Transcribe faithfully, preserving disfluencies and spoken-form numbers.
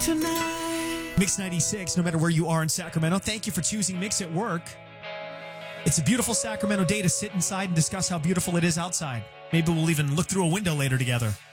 tonight. Mix ninety-six, no matter where you are in Sacramento. Thank you for choosing Mix at Work. It's a beautiful Sacramento day to sit inside and discuss how beautiful it is outside. Maybe we'll even look through a window later together.